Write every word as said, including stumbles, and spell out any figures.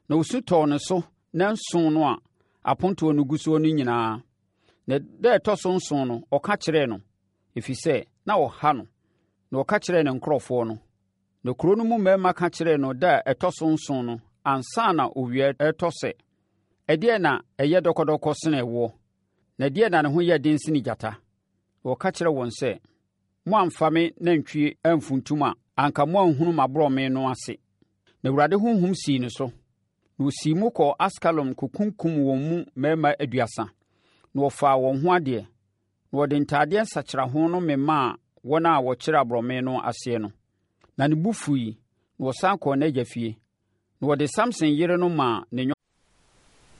Na osu tɔɔ ne so na nson no a apontoɔ no gu soɔ no nyinaa. Na da ɛtɔ so nson no, ɔka kyerɛɛ no, ɛfiri sɛ na ɔha no. Na ɔka kyerɛɛ ne nkurɔfoɔ no. Na kuro no mu mmarima ka kyerɛɛ no da a ɛtɔ so nson no ansa na owia ɛtɔ sɛ, ɛdeɛn na ɛyɛ dɔkɔdɔkɔ sene ɛwoɔ? Na ɛdeɛn na ne ho yɛ den sene gyata? Na ɔka kyerɛɛ wɔn sɛ, moamfa me nantwie amfuntum a, anka moanhunu m'aborɔme no ase. Na Awurade honhom sii ne so. Na ɔsii mu kɔɔ Askelon kɔkunkum wɔn mu mmarima aduasa. Na wɔfaa wɔn ho adeɛ. Na wɔde ntadeɛ nsakyeraho no memaa wɔn a wɔkyerɛ aborɔme no aseɛ no. Na ne bo fuiɛ, na wɔsane kɔɔ n'agya fie. Na wɔde Samson yere no maa ne